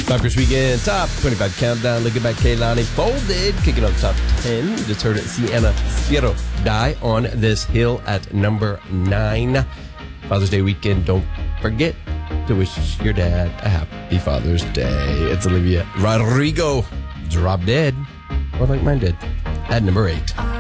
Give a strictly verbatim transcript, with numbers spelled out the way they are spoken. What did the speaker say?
Top Chris Weekend, top twenty-five countdown. Looking back, Kehlani Folded, kicking up top ten. You just heard it. Sienna Spiro Die on This Hill at number nine. Father's Day weekend. Don't forget to wish your dad a happy Father's Day. It's Olivia Rodrigo. Drop Dead, or like mine did, at number eight.